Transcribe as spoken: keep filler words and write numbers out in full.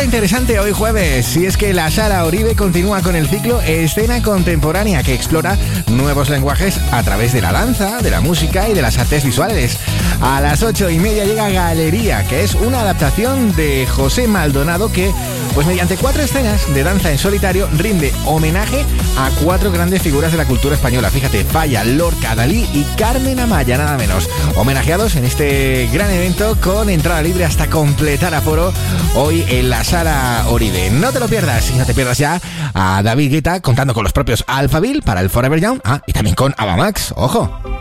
Cita interesante hoy jueves, si es que la Sala Oribe continúa con el ciclo Escena Contemporánea, que explora nuevos lenguajes a través de la danza, de la música y de las artes visuales. A las ocho y media llega Galería, que es una adaptación de José Maldonado que, pues mediante cuatro escenas de danza en solitario, rinde homenaje a cuatro grandes figuras de la cultura española. Fíjate, Falla, Lorca, Dalí y Carmen Amaya, nada menos. Homenajeados en este gran evento con entrada libre hasta completar aforo hoy en la Sala Oribe. No te lo pierdas y no te pierdas ya a David Guetta contando con los propios Alphaville para el Forever Young. Ah, y también con Ava Max, ojo.